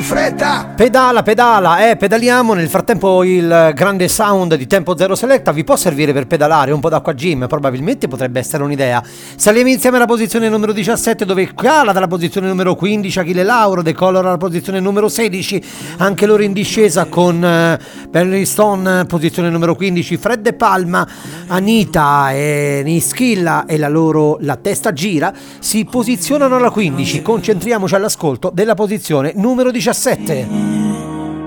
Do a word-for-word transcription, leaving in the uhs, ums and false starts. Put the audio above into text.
fretta. Pedala, pedala, eh, pedaliamo. Nel frattempo il grande sound di Tempo Zero Selecta vi può servire per pedalare un po' d'acqua gym, probabilmente potrebbe essere un'idea. Saliamo insieme alla posizione numero diciassette, dove cala dalla posizione numero quindici Achille Lauro, decolora alla posizione numero sedici, anche loro in discesa con eh, Bernie Stone, posizione numero quindici, Fred De Palma, Anita e Nischilla e la loro La testa gira si posizionano alla quindici. Concentriamoci all'ascolto della posizione numero diciassette.